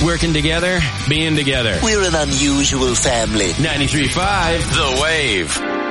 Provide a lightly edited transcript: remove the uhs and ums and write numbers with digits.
working together, being together. We're an unusual family. 93.5 The Wave.